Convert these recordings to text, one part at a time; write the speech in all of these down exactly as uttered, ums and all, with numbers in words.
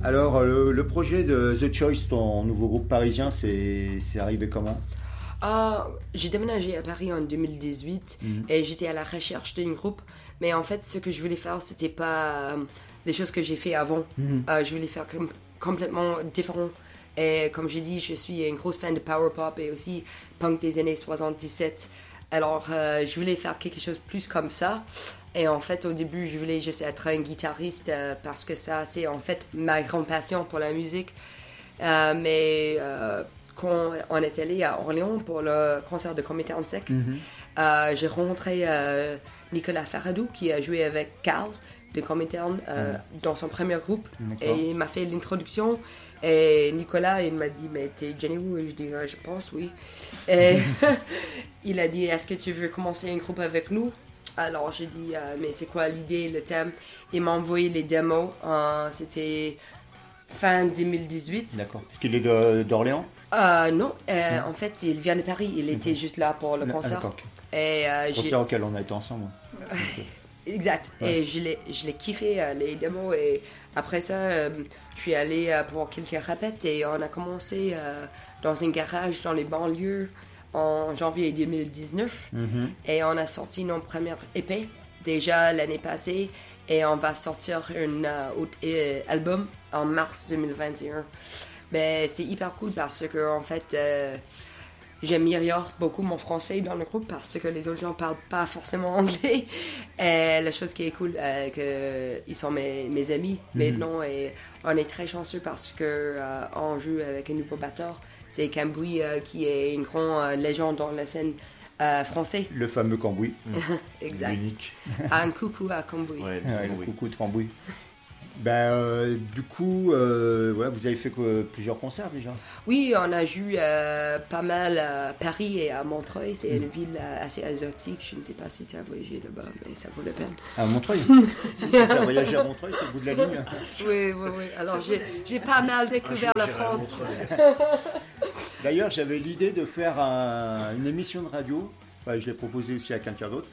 Alors, le, le projet de The Choice, ton nouveau groupe parisien, c'est, c'est arrivé comment? Uh, j'ai déménagé à Paris en deux mille dix-huit mm-hmm. et j'étais à la recherche d'un groupe. Mais en fait, ce que je voulais faire, c'était pas euh, les choses que j'ai fait avant. Mm-hmm. Uh, je voulais faire com- complètement différent. Et comme j'ai dit, je suis une grosse fan de power pop et aussi punk des années soixante-dix-sept. Alors, euh, je voulais faire quelque chose de plus comme ça. Et en fait, au début, je voulais juste être un guitariste euh, parce que ça, c'est en fait ma grande passion pour la musique. Euh, mais euh, quand on est allé à Orléans pour le concert de Comintern Sec, mm-hmm. euh, j'ai rencontré euh, Nicolas Faradou qui a joué avec Carl de Comintern euh, mm. dans son premier groupe. D'accord. Et il m'a fait l'introduction. Et Nicolas, il m'a dit, mais t'es Jenny Wu? Et je dis, ah, je pense, oui. Et il a dit, est-ce que tu veux commencer un groupe avec nous? Alors j'ai dit, euh, mais c'est quoi l'idée, le thème? Il m'a envoyé les démos, euh, c'était fin deux mille dix-huit. D'accord. Est-ce qu'il est de, d'Orléans? euh, Non, euh, mmh. en fait, il vient de Paris, il était mmh. juste là pour le concert. Ah, d'accord. Et, euh, concert auquel on a été ensemble. Exact, ouais. Et je l'ai, je l'ai kiffé, euh, les démos, et après ça, euh, je suis allé euh, pour quelques répètes et on a commencé euh, dans un garage dans les banlieues en janvier deux mille dix-neuf. Mm-hmm. Et on a sorti notre première E P déjà l'année passée et on va sortir un euh, autre euh, album en mars deux mille vingt et un. Mais c'est hyper cool parce que en fait, euh, j'améliore beaucoup mon français dans le groupe parce que les autres gens parlent pas forcément anglais. Et la chose qui est cool, euh, que ils sont mes, mes amis mm-hmm. maintenant et on est très chanceux parce que euh, on joue avec un nouveau batteur. C'est Cambouis euh, qui est une grande euh, légende dans la scène euh, française. Le fameux Cambouis. Exact. L'unique. Un coucou à Cambouis. Ouais, ouais, le coucou de Cambouis. Ben, euh, du coup, euh, ouais, vous avez fait quoi, plusieurs concerts déjà? Oui, on a joué euh, pas mal à Paris et à Montreuil. C'est mm. une ville assez exotique. Je ne sais pas si tu as voyagé là-bas, mais ça vaut la peine. À Montreuil? Si tu as voyagé à Montreuil, c'est le bout de la ligne. Oui, oui, oui. Alors, j'ai, j'ai pas mal découvert la France. D'ailleurs, j'avais l'idée de faire un, une émission de radio. Enfin, je l'ai proposé aussi à quelqu'un d'autre,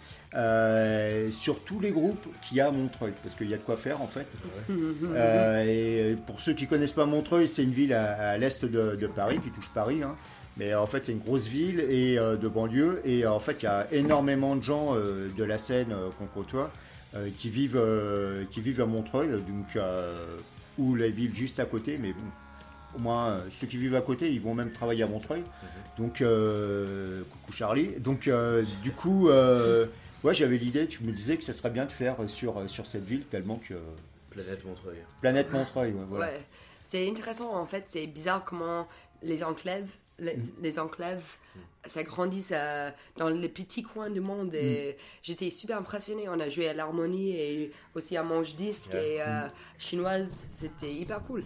euh, sur tous les groupes qu'il y a à Montreuil, parce qu'il y a de quoi faire en fait. Ouais. Euh, et pour ceux qui ne connaissent pas Montreuil, c'est une ville à, à l'est de, de Paris, qui touche Paris, hein. Mais en fait c'est une grosse ville et, euh, de banlieue, et en fait il y a énormément de gens euh, de la Seine euh, qu'on côtoie euh, qui, vivent, euh, qui vivent à Montreuil, donc, euh, ou la ville juste à côté, mais bon. Au moins, euh, ceux qui vivent à côté, ils vont même travailler à Montreuil. Mmh. Donc, euh, coucou Charlie. Donc, euh, du coup, euh, ouais, j'avais l'idée, tu me disais que ça serait bien de faire sur, sur cette ville, tellement que... Planète Montreuil. Planète Montreuil, ouais, voilà. Ouais. C'est intéressant, en fait, c'est bizarre comment les enclaves, les, mmh. les enclaves, mmh. ça grandit ça, dans les petits coins du monde. Et mmh. j'étais super impressionnée. On a joué à l'Harmonie et aussi à Manche Disque yeah. et euh, mmh. Chinoise. C'était hyper cool.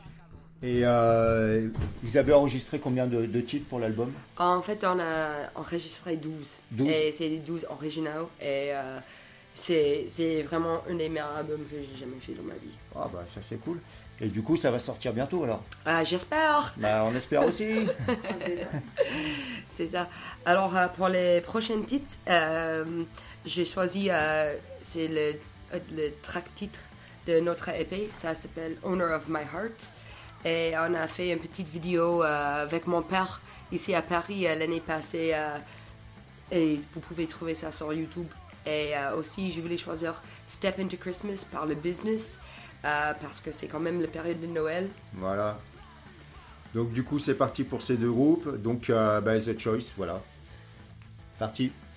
Et euh, vous avez enregistré combien de, de titres pour l'album? En fait, on a enregistré douze. douze Et c'est les douze originaux. Et euh, c'est, c'est vraiment un des meilleurs albums que j'ai jamais fait dans ma vie. Ah bah ça c'est cool. Et du coup, ça va sortir bientôt alors? Ah, j'espère. Bah on espère aussi. C'est ça. Alors euh, pour les prochains titres, euh, j'ai choisi, euh, c'est le, le track titre de notre E P. Ça s'appelle Owner of My Heart. Et on a fait une petite vidéo euh, avec mon père ici à Paris euh, l'année passée. Euh, et vous pouvez trouver ça sur YouTube. Et euh, aussi, je voulais choisir Step Into Christmas par le Business. Euh, parce que c'est quand même la période de Noël. Voilà. Donc du coup, c'est parti pour ces deux groupes. Donc, euh, bah, The Choice, voilà. Parti.